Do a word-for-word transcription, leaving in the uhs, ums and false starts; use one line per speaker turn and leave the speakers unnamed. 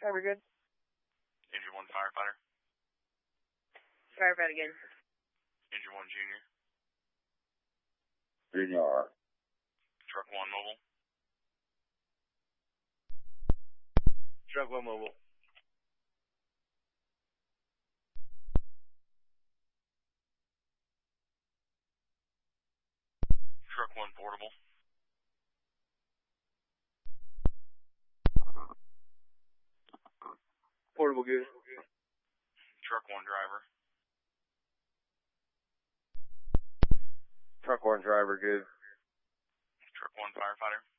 Driver good.
Engine one firefighter.
Firefighter good.
Engine one junior.
Junior.
Truck one mobile.
Truck one mobile.
Truck one portable.
Portable good.
Truck one driver.
Truck one driver good.
Truck one firefighter.